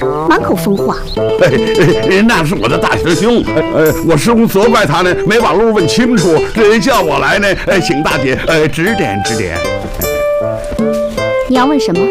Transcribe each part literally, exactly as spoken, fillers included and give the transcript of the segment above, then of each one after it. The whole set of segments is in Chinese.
满口疯话。 哎，那是我的大师兄，呃，我师傅责怪他呢，没把路问清楚，这叫我来呢，呃，请大姐呃指点指点。 你要问什么？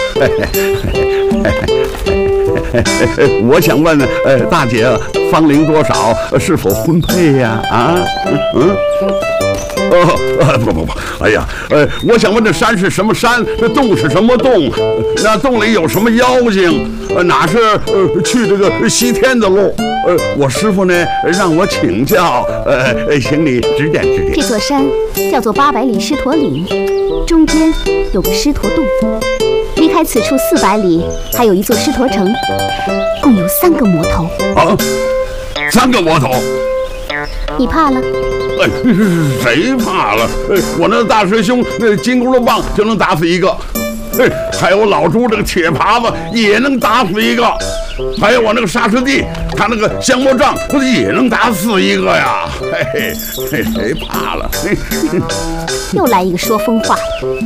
我想问，呃，大姐芳龄多少？是否婚配呀？啊，嗯。哦，不不不，哎呀，呃，我想问这山是什么山？这洞是什么洞？那洞里有什么妖精？呃，哪是呃去这个西天的路？呃，我师傅呢让我请教，呃，请你指点指点。 这座山叫做八百里狮驼岭，中间有个狮驼洞，离开此处四百里还有一座狮驼城，共有三个魔头。 啊，三个魔头。 你怕了？ 哎，谁怕了？哎，我那大师兄那金箍棒就能打死一个，哎，还有老朱这个铁耙子也能打死一个，还有我那个沙师弟，他那个降魔杖也能打死一个呀！嘿嘿，谁怕了？嘿嘿又来一个说疯话。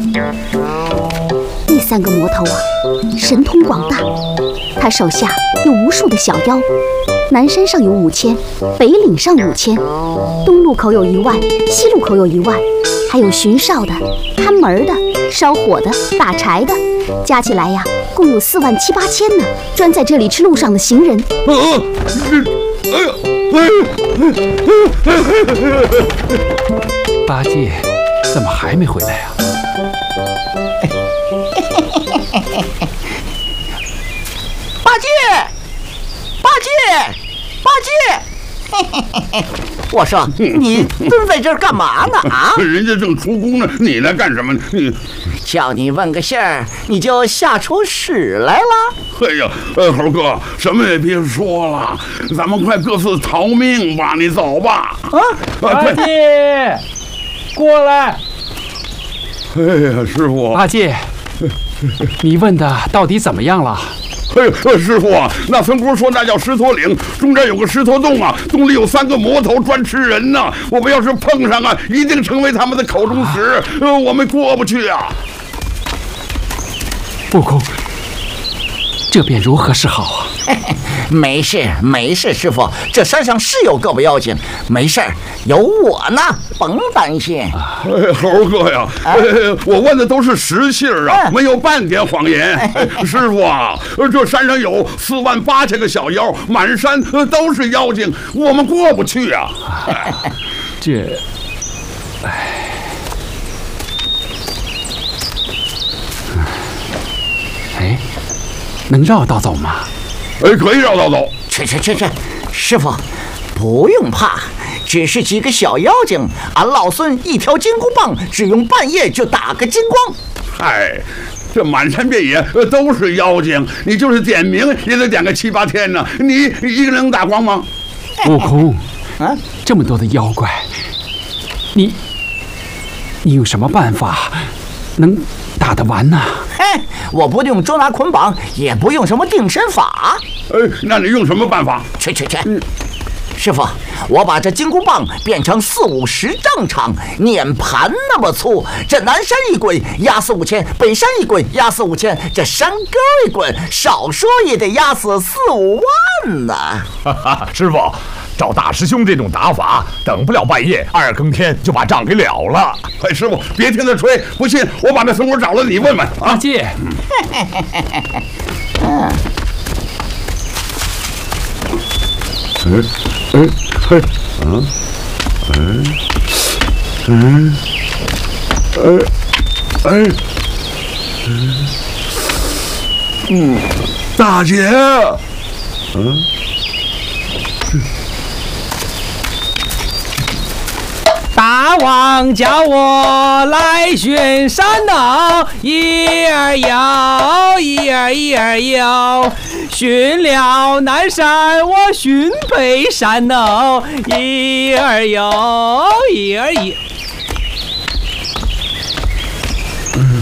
那三个魔头啊，神通广大，他手下有无数的小妖。南山上有五千，北岭上五千，东路口有一万，西路口有一万，还有巡哨的、看门的、烧火的、打柴的，加起来呀，共有四万七八千呢。专在这里吃路上的行人。 啊！哎呀！ 八戒怎么还没回来呀？ 八戒！八戒，八戒！我说你蹲在这儿干嘛呢？啊！ 人家正出宫呢，你来干什么呢？你叫你问个信儿，你就吓出屎来了？ 哎呀，呃，猴哥，什么也别说了，咱们快各自逃命吧！你走吧。啊， 八戒，过来。 哎呀，师傅， 八戒，你问的到底怎么样了？ 哎呦，师傅啊，那村姑说那叫狮驼岭，中间有个狮驼洞啊，洞里有三个魔头专吃人呢、啊。我们要是碰上啊，一定成为他们的口中食，呃，我们过不去啊。 悟空，这便如何是好啊？ 没事没事，师傅，这山上是有个把妖精，没事，有我呢，甭担心。 哎，猴哥呀，哎、我问的都是实信儿啊，没有半点谎言。哎、师傅啊，这山上有四万八千个小妖，满山都是妖精，我们过不去啊。哎、 这，哎，哎，能绕道走吗？ 哎，可以绕道走。 去去去去，师傅，不用怕，只是几个小妖精，俺老孙一条金箍棒，只用半夜就打个精光。 嗨，这满山遍野都是妖精，你就是点名也得点个七八天呢。你一个人能打光吗？ 悟空， 啊， 这么多的妖怪，你你有什么办法能打得完呢？ 嘿，我不用捉拿捆绑，也不用什么定身法。 哎，那你用什么办法？ 去去去！嗯，师傅，我把这金箍棒变成四五十丈长，碾盘那么粗，这南山一滚压死五千，北山一滚压死五千，这山沟一滚，少说也得压死四五万呢。 哈哈，师傅，照大师兄这种打法，等不了半夜，二更天就把仗给了了。 哎，师傅，别听他吹，不信我把那村姑找了，你问问啊。 八戒， 嗯。 嗯嗯嘿嗯嗯嗯哎哎嗯嗯，大姐，嗯。 大王叫我来巡山哦，一儿游，一儿一儿游，巡了南山，我巡北山哦，一儿游，一儿一。 嗯。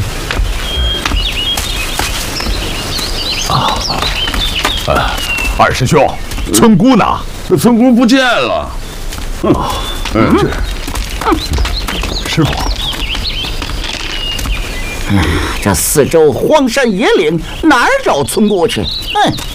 啊啊！二师兄，村姑呢？ 这村姑不见了。嗯，嗯这。 师傅， 嗯，这四周荒山野岭，哪儿找村姑去？嗯。